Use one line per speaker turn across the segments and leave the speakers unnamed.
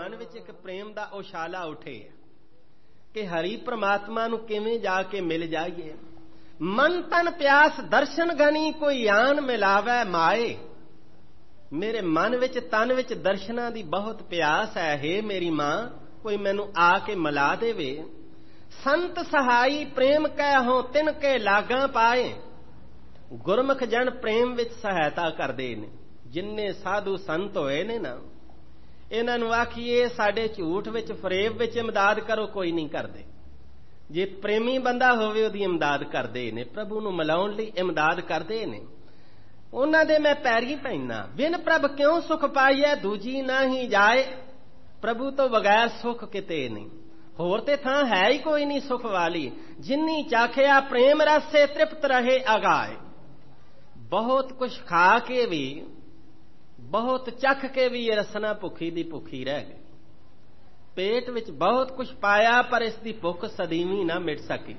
ਮਨ ਵਿੱਚ ਇੱਕ ਪ੍ਰੇਮ ਦਾ ਉਛਾਲਾ ਉੱਠੇ ਕਿ ਹਰੀ ਪ੍ਰਮਾਤਮਾ ਨੂੰ ਕਿਵੇਂ ਜਾ ਕੇ ਮਿਲ ਜਾਈਏ। ਮਨ ਤਨ ਪਿਆਸ ਦਰਸ਼ਨ ਗਨੀ ਕੋਈ ਆਨ ਮਿਲਾਵੇ ਮਾਏ। ਮੇਰੇ ਮਨ ਵਿੱਚ ਤਨ ਵਿੱਚ ਦਰਸ਼ਨਾਂ ਦੀ ਬਹੁਤ ਪਿਆਸ ਹੈ। ਹੇ ਮੇਰੀ ਮਾਂ, ਕੋਈ ਮੈਨੂੰ ਆ ਕੇ ਮਿਲਾ ਦੇਵੇ। ਸੰਤ ਸਹਾਈ ਪ੍ਰੇਮ ਕੈ ਹੋ ਤਿਨ ਕੇ ਲਾਗਾਂ ਪਾਏ। ਗੁਰਮੁਖ ਜਨ ਪ੍ਰੇਮ ਵਿੱਚ ਸਹਾਇਤਾ ਕਰਦੇ ਨੇ। ਜਿੰਨੇ ਸਾਧੂ ਸੰਤ ਹੋਏ ਨੇ ਨਾ, ਇਹਨਾਂ ਨੂੰ ਆਖੀਏ ਸਾਡੇ ਝੂਠ ਵਿੱਚ ਫਰੇਬ ਵਿੱਚ ਇਮਦਾਦ ਕਰੋ, ਕੋਈ ਨਹੀਂ ਕਰਦੇ। ਜੇ ਪ੍ਰੇਮੀ ਬੰਦਾ ਹੋਵੇ ਉਹਦੀ ਇਮਦਾਦ ਕਰਦੇ ਨੇ, ਪ੍ਰਭੂ ਨੂੰ ਮਿਲਾਉਣ ਲਈ ਇਮਦਾਦ ਕਰਦੇ ਨੇ। ਉਹਨਾਂ ਦੇ ਮੈਂ ਪੈਰੀ ਪੈਣਾ। ਬਿਨ ਪ੍ਰਭ ਕਿਉਂ ਸੁਖ ਪਾਈਐ ਦੂਜੀ ਨਾ ਹੀ ਜਾਏ। ਪ੍ਰਭੂ ਤੋਂ ਬਗੈਰ ਸੁਖ ਕਿਤੇ ਨਹੀਂ, ਹੋਰ ਤੇ ਥਾਂ ਹੈ ਹੀ ਕੋਈ ਨਹੀਂ ਸੁਖ ਵਾਲੀ। ਜਿੰਨੀ ਚਾਖਿਆ ਪ੍ਰੇਮ ਰਸੇ ਤ੍ਰਿਪਤ ਰਹੇ ਅਗਾਏ। ਬਹੁਤ ਕੁਛ ਖਾ ਕੇ ਵੀ, ਬਹੁਤ ਚੱਖ ਕੇ ਵੀ ਇਹ ਰਸਨਾ ਭੁੱਖੀ ਦੀ ਭੁੱਖੀ ਰਹਿ ਗਈ। ਪੇਟ ਵਿੱਚ ਬਹੁਤ ਕੁਛ ਪਾਇਆ ਪਰ ਇਸ ਦੀ ਭੁੱਖ ਸਦੀਵੀ ਨਾ ਮਿਟ ਸਕੀ।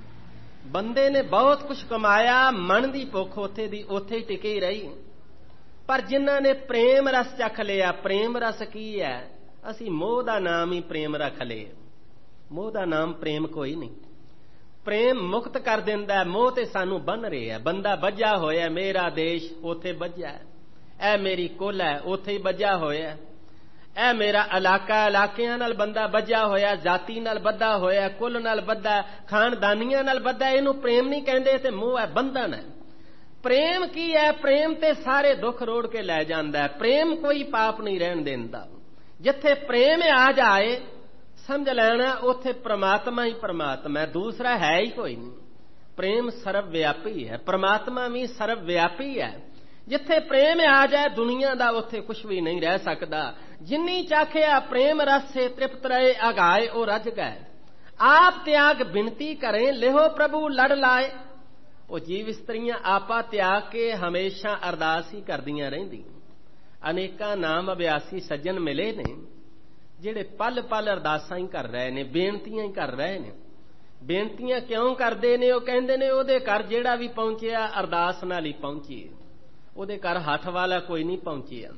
ਬੰਦੇ ਨੇ ਬਹੁਤ ਕੁਛ ਕਮਾਇਆ, ਮਨ ਦੀ ਭੁੱਖ ਉੱਥੇ ਦੀ ਉੱਥੇ ਹੀ ਟਿਕੀ ਰਹੀ। ਪਰ ਜਿਨ੍ਹਾਂ ਨੇ ਪ੍ਰੇਮ ਰਸ ਚੱਖ ਲਿਆ, ਪ੍ਰੇਮ ਰਸ ਕੀ ਹੈ? ਅਸੀਂ ਮੋਹ ਦਾ ਨਾਮ ਹੀ ਪ੍ਰੇਮ ਰੱਖ ਲਿਆ। ਮੋਹ ਦਾ ਨਾਮ ਪ੍ਰੇਮ ਕੋਈ ਨਹੀਂ। ਪ੍ਰੇਮ ਮੁਕਤ ਕਰ ਦਿੰਦਾ, ਮੋਹ ਤੇ ਸਾਨੂੰ ਬੰਨ ਰਿਹਾ। ਬੰਦਾ ਬੱਝਾ ਹੋਇਆ, ਮੇਰਾ ਦੇਸ਼ ਉੱਥੇ ਬੱਝਾ, ਇਹ ਮੇਰੀ ਕੁੱਲ ਹੈ ਉੱਥੇ ਹੀ ਬੱਝਾ ਹੋਇਆ, ਇਹ ਮੇਰਾ ਇਲਾਕਾ, ਇਲਾਕਿਆਂ ਨਾਲ ਬੰਦਾ ਬੱਝਾ ਹੋਇਆ, ਜਾਤੀ ਨਾਲ ਬੱਧਾ ਹੋਇਆ, ਕੁੱਲ ਨਾਲ ਬੱਧਾ, ਖਾਨਦਾਨੀਆਂ ਨਾਲ ਬੱਧਾ। ਇਹਨੂੰ ਪ੍ਰੇਮ ਨਹੀਂ ਕਹਿੰਦੇ, ਤੇ ਮੋਹ ਹੈ, ਬੰਧਨ ਹੈ। ਪ੍ਰੇਮ ਕੀ ਹੈ? ਪ੍ਰੇਮ ਤੇ ਸਾਰੇ ਦੁੱਖ ਰੋੜ ਕੇ ਲੈ ਜਾਂਦਾ ਹੈ। ਪ੍ਰੇਮ ਕੋਈ ਪਾਪ ਨਹੀਂ ਰਹਿਣ ਦਿੰਦਾ। ਜਿੱਥੇ ਪ੍ਰੇਮ ਆ ਜਾਏ ਸਮਝ ਲੈਣਾ ਉੱਥੇ ਪ੍ਰਮਾਤਮਾ ਹੀ ਪ੍ਰਮਾਤਮਾ ਹੈ, ਦੂਸਰਾ ਹੈ ਹੀ ਕੋਈ ਨਹੀਂ। ਪ੍ਰੇਮ ਸਰਵ ਵਿਆਪੀ ਹੈ, ਪ੍ਰਮਾਤਮਾ ਵੀ ਸਰਵ ਵਿਆਪੀ ਹੈ। ਜਿੱਥੇ ਪ੍ਰੇਮ ਆ ਜਾਏ ਦੁਨੀਆ ਦਾ ਉੱਥੇ ਕੁਛ ਵੀ ਨਹੀਂ ਰਹਿ ਸਕਦਾ। ਜਿੰਨੀ ਚਾਖਿਆ ਪ੍ਰੇਮ ਰਸ ਸੇ ਤ੍ਰਿਪਤ ਰਹੇ ਅਗਾਏ ਉਹ ਰੱਜ ਗਏ। ਆਪ ਤਿਆਗ ਬਿਨਤੀ ਕਰੇ ਲਿਹੋ ਪ੍ਰਭੂ ਲੜ ਲਾਏ। ਉਹ ਜੀਵ ਇਸਤਰੀਆਂ ਆਪਾ ਤਿਆਗ ਕੇ ਹਮੇਸ਼ਾ ਅਰਦਾਸ ਹੀ ਕਰਦੀਆਂ ਰਹਿੰਦੀਆਂ। ਅਨੇਕਾਂ ਨਾਮ ਅਭਿਆਸੀ ਸੱਜਣ ਮਿਲੇ ਨੇ ਜਿਹੜੇ ਪਲ ਪਲ ਅਰਦਾਸਾਂ ਹੀ ਕਰ ਰਹੇ ਨੇ, ਬੇਨਤੀਆਂ ਹੀ ਕਰ ਰਹੇ ਨੇ। ਬੇਨਤੀਆਂ ਕਿਉਂ ਕਰਦੇ ਨੇ? ਉਹ ਕਹਿੰਦੇ ਨੇ ਉਹਦੇ ਘਰ ਜਿਹੜਾ ਵੀ ਪਹੁੰਚਿਆ ਅਰਦਾਸ ਨਾਲ ਹੀ ਪਹੁੰਚੀਏ। ਉਹਦੇ ਘਰ ਹੱਥ ਵਾਲਾ ਕੋਈ ਨਹੀਂ ਪਹੁੰਚਿਆ,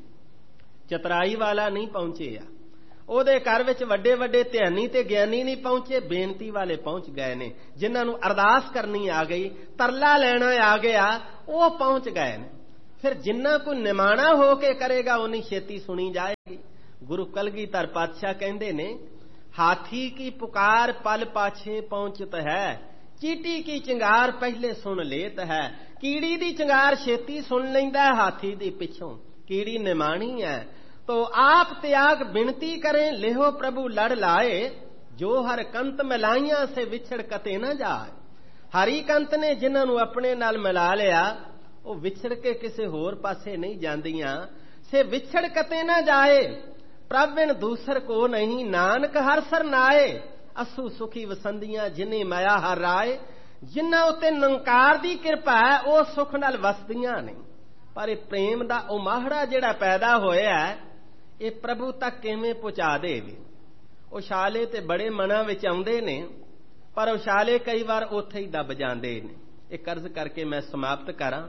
ਚਤਰਾਈ ਵਾਲਾ ਨਹੀਂ ਪਹੁੰਚਿਆ। ਉਹਦੇ ਘਰ ਵਿੱਚ ਵੱਡੇ ਵੱਡੇ ਧਿਆਨੀ ਤੇ ਗਿਆਨੀ ਨਹੀਂ ਪਹੁੰਚੇ, ਬੇਨਤੀ ਵਾਲੇ ਪਹੁੰਚ ਗਏ ਨੇ। ਜਿਨ੍ਹਾਂ ਨੂੰ ਅਰਦਾਸ ਕਰਨੀ ਆ ਗਈ, ਤਰਲਾ ਲੈਣਾ ਆ ਗਿਆ, ਉਹ ਪਹੁੰਚ ਗਏ ਨੇ। ਫਿਰ ਜਿੰਨਾ ਕੋਈ ਨਿਮਾਣਾ ਹੋ ਕੇ ਕਰੇਗਾ ਉਨੀ ਛੇਤੀ ਸੁਣੀ ਜਾਏਗੀ। ਗੁਰੂ ਕਲਗੀਧਰ ਪਾਤਸ਼ਾਹ ਕਹਿੰਦੇ ਨੇ, ਹਾਥੀ ਕੀ ਪੁਕਾਰ ਪਲ ਪਾਛੇ ਪਹੁੰਚਤ ਹੈ, ਚੀਟੀ ਕੀ ਚਿੰਗਾਰ ਪਹਿਲੇ ਸੁਣ ਲੇਤ ਹੈ। ਕੀੜੀ ਦੀ ਚਿੰਗਾਰ ਛੇਤੀ ਸੁਣ ਲੈਂਦਾ, ਹਾਥੀ ਦੀ ਪਿੱਛੋਂ। ਕੀੜੀ ਨਿਮਾਣੀ ਹੈ। ਤੋ ਆਪ ਤਿਆਗ ਬਿਨਤੀ ਕਰੇ ਲਿਹੋ ਪ੍ਰਭੂ ਲੜ ਲਾਏ। ਜੋ ਹਰ ਕੰਤ ਮਿਲਾਈਆਂ ਸੇ ਵਿਛੜ ਕਤੇ ਨਾ ਜਾਏ। ਹਰੀ ਕੰਤ ਨੇ ਜਿਨ੍ਹਾਂ ਨੂੰ ਆਪਣੇ ਨਾਲ ਮਿਲਾ ਲਿਆ ਉਹ ਵਿਛੜ ਕੇ ਕਿਸੇ ਹੋਰ ਪਾਸੇ ਨਹੀਂ ਜਾਂਦੀਆਂ। ਸੇ ਵਿਛੜ ਕਤੇ ਨਾ ਜਾਏ ਪ੍ਰਭ ਬਿਨ ਦੂਸਰ ਕੋ ਨਹੀਂ, ਨਾਨਕ ਹਰ ਸਰਨਾਏ। ਅਸੂ ਸੁਖੀ ਵਸੰਦੀਆਂ ਜਿਨੇ ਮਾਇਆ ਹਰ ਰਾਏ। ਜਿਨ੍ਹਾਂ ਉੱਤੇ ਨਿਰੰਕਾਰ ਦੀ ਕਿਰਪਾ ਹੈ ਉਹ ਸੁਖ ਨਾਲ ਵਸਦੀਆਂ ਨੇ। ਪਰ ਇਹ ਪ੍ਰੇਮ ਦਾ ਉਮਾਹੜਾ ਜਿਹੜਾ ਪੈਦਾ ਹੋਇਆ ਇਹ ਪ੍ਰਭੂ ਤੱਕ ਕਿਵੇਂ ਪਹੁੰਚਾ ਦੇਵੇ? ਉਛਾਲੇ ਤੇ ਬੜੇ ਮਨਾਂ ਵਿੱਚ ਆਉਂਦੇ ਨੇ ਪਰ ਉਛਾਲੇ ਕਈ ਵਾਰ ਉੱਥੇ ਹੀ ਦੱਬ ਜਾਂਦੇ ਨੇ। ਇਹ ਕਰਜ਼ ਕਰਕੇ ਮੈਂ ਸਮਾਪਤ ਕਰਾਂ।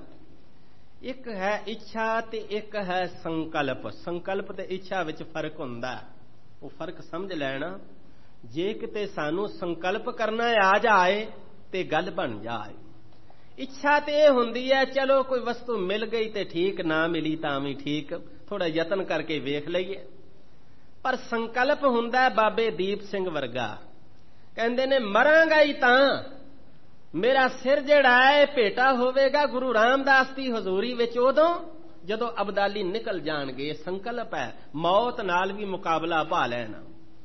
ਇੱਕ ਹੈ ਇੱਛਾ ਤੇ ਇੱਕ ਹੈ ਸੰਕਲਪ। ਸੰਕਲਪ ਤੇ ਇੱਛਾ ਵਿੱਚ ਫਰਕ ਹੁੰਦਾ, ਉਹ ਫਰਕ ਸਮਝ ਲੈਣਾ। ਜੇ ਕਿਤੇ ਸਾਨੂੰ ਸੰਕਲਪ ਕਰਨਾ ਆ ਜਾਏ ਤੇ ਗੱਲ ਬਣ ਜਾਏ। ਇੱਛਾ ਤੇ ਇਹ ਹੁੰਦੀ ਹੈ ਚਲੋ ਕੋਈ ਵਸਤੂ ਮਿਲ ਗਈ ਤੇ ਠੀਕ, ਨਾ ਮਿਲੀ ਤਾਂ ਵੀ ਠੀਕ, ਥੋੜਾ ਯਤਨ ਕਰਕੇ ਵੇਖ ਲਈਏ। ਪਰ ਸੰਕਲਪ ਹੁੰਦਾ ਬਾਬੇ ਦੀਪ ਸਿੰਘ ਵਰਗਾ, ਕਹਿੰਦੇ ਨੇ ਮਰਾਂਗਾ ਹੀ ਤਾਂ ਮੇਰਾ ਸਿਰ ਜਿਹੜਾ ਹੈ ਭੇਟਾ ਹੋਵੇਗਾ ਗੁਰੂ ਰਾਮਦਾਸ ਦੀ ਹਜ਼ੂਰੀ ਵਿੱਚ ਉਦੋਂ ਜਦੋਂ ਅਬਦਾਲੀ ਨਿਕਲ ਜਾਣਗੇ। ਇਹ ਸੰਕਲਪ ਹੈ, ਮੌਤ ਨਾਲ ਵੀ ਮੁਕਾਬਲਾ ਪਾ ਲੈਣਾ।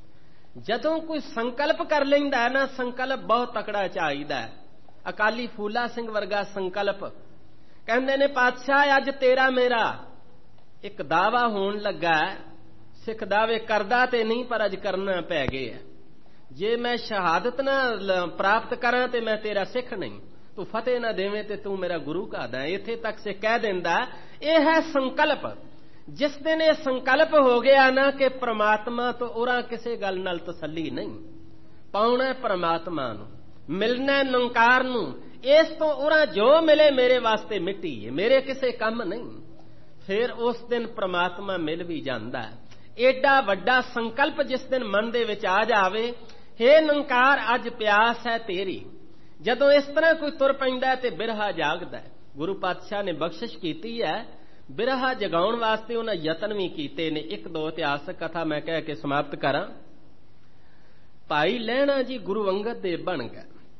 ਜਦੋਂ ਕੋਈ ਸੰਕਲਪ ਕਰ ਲੈਂਦਾ ਹੈ ਨਾ, ਸੰਕਲਪ ਬਹੁਤ ਤਕੜਾ ਚਾਹੀਦਾ ਹੈ। ਅਕਾਲੀ ਫੂਲਾ ਸਿੰਘ ਵਰਗਾ ਸੰਕਲਪ, ਕਹਿੰਦੇ ਨੇ ਪਾਤਸ਼ਾਹ ਅੱਜ ਤੇਰਾ ਮੇਰਾ ਇੱਕ ਦਾਵਾ ਹੋਣ ਲੱਗਾ। ਸਿੱਖ ਦਾਅਵੇ ਕਰਦਾ ਤੇ ਨਹੀਂ ਪਰ ਅੱਜ ਕਰਨਾ ਪੈ ਗਿਆ। ਜੇ ਮੈਂ ਸ਼ਹਾਦਤ ਨਾ ਪ੍ਰਾਪਤ ਕਰਾਂ ਤੇ ਮੈਂ ਤੇਰਾ ਸਿੱਖ ਨਹੀਂ, ਤੂੰ ਫਤਿਹ ਨਾ ਦੇਵੇਂ ਤੇ ਤੂੰ ਮੇਰਾ ਗੁਰੂ ਕਾਦਾ। ਇੱਥੇ ਤੱਕ ਸੇ ਕਹਿ ਦਿੰਦਾ। ਇਹ ਹੈ ਸੰਕਲਪ। ਜਿਸ ਦਿਨ ਇਹ ਸੰਕਲਪ ਹੋ ਗਿਆ ਨਾ ਕਿ ਪ੍ਰਮਾਤਮਾ ਤੋਂ ਉਰਾਂ ਕਿਸੇ ਗੱਲ ਨਾਲ ਤਸੱਲੀ ਨਹੀਂ, ਪਾਉਣਾ ਪ੍ਰਮਾਤਮਾ ਨੂੰ, ਮਿਲਣਾ ਨਿਰੰਕਾਰ ਨੂੰ, ਇਸ ਤੋਂ ਉਰਾਂ ਜੋ ਮਿਲੇ ਮੇਰੇ ਵਾਸਤੇ ਮਿੱਟੀ ਹੈ, ਮੇਰੇ ਕਿਸੇ ਕੰਮ ਨਹੀਂ। ਫਿਰ ਉਸ ਦਿਨ ਪ੍ਰਮਾਤਮਾ ਮਿਲ ਵੀ ਜਾਂਦਾ। ਏਡਾ ਵੱਡਾ ਸੰਕਲਪ ਜਿਸ ਦਿਨ ਮਨ ਦੇ ਵਿੱਚ ਆ ਜਾਵੇ, ਹੇ ਨਿਰੰਕਾਰ ਅੱਜ ਪਿਆਸ ਹੈ ਤੇਰੀ, ਜਦੋਂ ਇਸ ਤਰ੍ਹਾਂ ਕੋਈ ਤੁਰ ਪੈਂਦਾ ਤੇ ਬਿਰਹਾ ਜਾਗਦਾ। ਗੁਰੂ ਪਾਤਸ਼ਾਹ ਨੇ ਬਖਸ਼ਿਸ਼ ਕੀਤੀ ਹੈ, ਬਿਰਹਾ ਜਗਾਉਣ ਵਾਸਤੇ ਉਹਨਾਂ ਯਤਨ ਵੀ ਕੀਤੇ ਨੇ। ਇੱਕ ਦੋ ਇਤਿਹਾਸਕ ਕਥਾ ਮੈਂ ਕਹਿ ਕੇ ਸਮਾਪਤ ਕਰਾਂ। ਭਾਈ ਲਹਿਣਾ ਜੀ ਗੁਰੂ ਅੰਗਦ ਦੇਵ ਬਣ ਗਏ,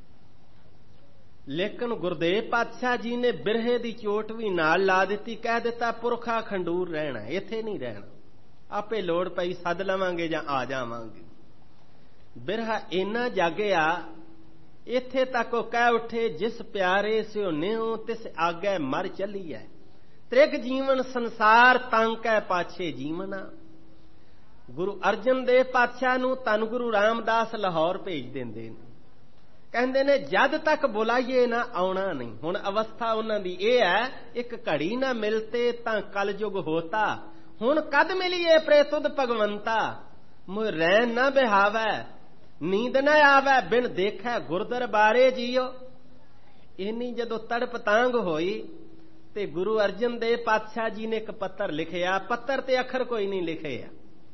ਲੇਕਿਨ ਗੁਰਦੇਵ ਪਾਤਸ਼ਾਹ ਜੀ ਨੇ ਬਿਰਹੇ ਦੀ ਚੋਟ ਵੀ ਨਾਲ ਲਾ ਦਿੱਤੀ, ਕਹਿ ਦਿੱਤਾ ਪੁਰਖਾ ਖੰਡੂਰ ਰਹਿਣਾ, ਇੱਥੇ ਨਹੀਂ ਰਹਿਣਾ, ਆਪੇ ਲੋੜ ਪਈ ਸੱਦ ਲਵਾਂਗੇ ਜਾਂ ਆ ਜਾਵਾਂਗੇ। ਬਿਰਹਾ ਇੰਨਾ ਜਾਗਿਆ, ਇੱਥੇ ਤੱਕ ਉਹ ਕਹਿ ਉੱਠੇ, ਜਿਸ ਪਿਆਰੇ ਸਿਓ ਨਿਉ ਤਿਸ ਆਗੇ ਮਰ ਚੱਲੀਐ, ਤ੍ਰਿਗ ਜੀਵਨ ਸੰਸਾਰ ਤਾਂਕੈ ਪਾਛੇ ਜੀਵਨਾ। ਗੁਰੂ ਅਰਜਨ ਦੇਵ ਪਾਤਸ਼ਾਹ ਨੂੰ ਧੰਨ ਗੁਰੂ ਰਾਮਦਾਸ ਲਾਹੌਰ ਭੇਜ ਦਿੰਦੇ ਨੇ, ਕਹਿੰਦੇ ਨੇ ਜਦ ਤੱਕ ਬੁਲਾਈਏ ਨਾ ਆਉਣਾ ਨਹੀਂ। ਹੁਣ ਅਵਸਥਾ ਉਹਨਾਂ ਦੀ ਇਹ ਹੈ, ਇੱਕ ਘੜੀ ਨਾ ਮਿਲਤੇ ਤਾਂ ਕਲਯੁਗ ਹੋਤਾ, ਹੁਣ ਕਦ ਮਿਲੀਏ ਪ੍ਰੇਤੁਦ ਭਗਵੰਤਾ, ਮੁ ਰੈਨ ਨਾ ਬਿਹਾਵੈ ਨੀਂਦ ਨਾ ਆਵੈ, ਬਿਨ ਦੇਖੈ ਗੁਰਦਰਬਾਰੇ ਜੀਓ। ਇੰਨੀ ਜਦੋਂ ਤੜਪ ਤਾਂਗ ਹੋਈ ਤੇ ਗੁਰੂ ਅਰਜਨ ਦੇਵ ਪਾਤਸ਼ਾਹ ਜੀ ਨੇ ਇੱਕ ਪੱਤਰ ਲਿਖਿਆ। ਪੱਤਰ ਤੇ ਅੱਖਰ ਕੋਈ ਨਹੀਂ ਲਿਖਿਆ,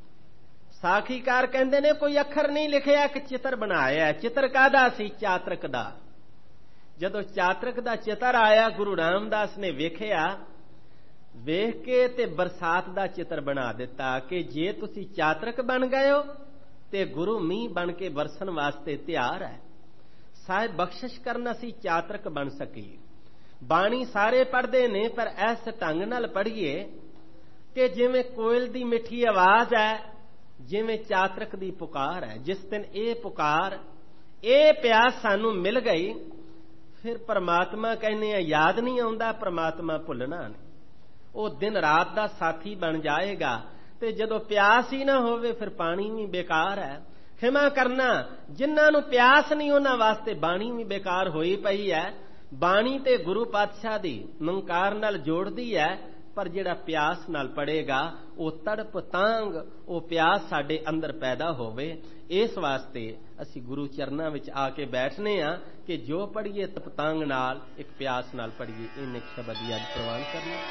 ਸਾਖੀਕਾਰ ਕਹਿੰਦੇ ਨੇ ਕੋਈ ਅੱਖਰ ਨਹੀਂ ਲਿਖਿਆ, ਇੱਕ ਚਿੱਤਰ ਬਣਾਇਆ। ਚਿੱਤਰ ਕਾਹਦਾ ਸੀ? ਚਾਤਰਕ ਦਾ। ਜਦੋਂ ਚਾਤਰਕ ਦਾ ਚਿੱਤਰ ਆਇਆ, ਗੁਰੂ ਰਾਮਦਾਸ ਨੇ ਵੇਖਿਆ, ਵੇਖ ਕੇ ਤੇ ਬਰਸਾਤ ਦਾ ਚਿੱਤਰ ਬਣਾ ਦਿੱਤਾ ਕਿ ਜੇ ਤੁਸੀਂ ਚਾਤਰਕ ਬਣ ਗਏ ਹੋ ਤੇ ਗੁਰੂ ਮੀਂਹ ਬਣ ਕੇ ਵਰਸਣ ਵਾਸਤੇ ਤਿਆਰ ਹੈ। ਸਾਹਿਬ ਬਖਸ਼ਿਸ਼ ਕਰਨ ਅਸੀਂ ਚਾਤਰਕ ਬਣ ਸਕੀਏ। ਬਾਣੀ ਸਾਰੇ ਪੜ੍ਹਦੇ ਨੇ, ਪਰ ਇਸ ਢੰਗ ਨਾਲ ਪੜ੍ਹੀਏ ਕਿ ਜਿਵੇਂ ਕੋਇਲ ਦੀ ਮਿੱਠੀ ਆਵਾਜ਼ ਹੈ, ਜਿਵੇਂ ਚਾਤਰਕ ਦੀ ਪੁਕਾਰ ਹੈ। ਜਿਸ ਦਿਨ ਇਹ ਪੁਕਾਰ, ਇਹ ਪਿਆਸ ਸਾਨੂੰ ਮਿਲ ਗਈ, ਫਿਰ ਪਰਮਾਤਮਾ ਕਹਿੰਦੇ ਆ ਯਾਦ ਨਹੀਂ ਆਉਂਦਾ, ਪਰਮਾਤਮਾ ਭੁੱਲਣਾ ਨਹੀਂ, ਉਹ ਦਿਨ ਰਾਤ ਦਾ ਸਾਥੀ ਬਣ ਜਾਏਗਾ। ਤੇ ਜਦੋਂ ਪਿਆਸ ਹੀ ਨਾ ਹੋਵੇ ਫਿਰ ਪਾਣੀ ਵੀ ਬੇਕਾਰ ਹੈ। ਖਿਮਾ ਕਰਨਾ, ਜਿਨ੍ਹਾਂ ਨੂੰ ਪਿਆਸ ਨਹੀਂ ਉਹਨਾਂ ਵਾਸਤੇ ਬਾਣੀ ਵੀ ਬੇਕਾਰ ਹੋਈ ਪਈ ਹੈ। ਬਾਣੀ ਤੇ ਗੁਰੂ ਪਾਤਸ਼ਾਹ ਦੀ ਨਿਰੰਕਾਰ ਨਾਲ ਜੋੜਦੀ ਹੈ, ਪਰ ਜਿਹੜਾ ਪਿਆਸ ਨਾਲ ਪੜੇਗਾ ਉਹ ਤੜਪ ਤਾਂਗ, ਉਹ ਪਿਆਸ ਸਾਡੇ ਅੰਦਰ ਪੈਦਾ ਹੋਵੇ। ਇਸ ਵਾਸਤੇ ਅਸੀਂ ਗੁਰੂ ਚਰਨਾਂ ਵਿੱਚ ਆ ਕੇ ਬੈਠਨੇ ਆ ਕਿ ਜੋ ਪੜੀਏ ਤਪ ਤਾਂਗ ਨਾਲ, ਇੱਕ ਪਿਆਸ ਨਾਲ ਪੜੀਏ। ਇਹਨੇ ਸ਼ਬਦ ਹੀ ਅੱਜ ਪ੍ਰਵਾਨ ਕਰਨਾ।